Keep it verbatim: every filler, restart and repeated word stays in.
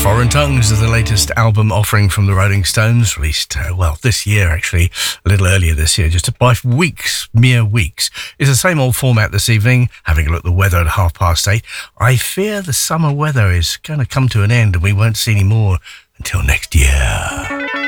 Foreign Tongues is the latest album offering from the Rolling Stones, released, uh, well, this year actually, a little earlier this year, just by weeks, mere weeks. It's the same old format this evening, having a look at the weather at half past eight. I fear the summer weather is going to come to an end and we won't see any more until next year.